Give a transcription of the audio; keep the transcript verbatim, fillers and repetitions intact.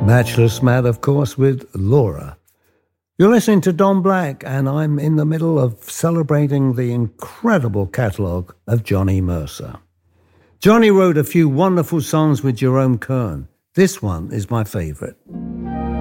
Matchless Matt, of course, with Laura. You're listening to Don Black, and I'm in the middle of celebrating the incredible catalogue of Johnny Mercer. Johnny wrote a few wonderful songs with Jerome Kern. This one is my favourite.